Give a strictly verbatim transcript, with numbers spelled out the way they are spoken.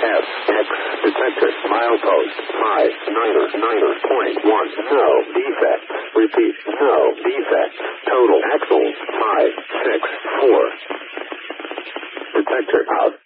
S, X, detector, milepost, five, niner, niner, point one, no defects. Repeat, no defects. Total axles, five, six, four. Detector out.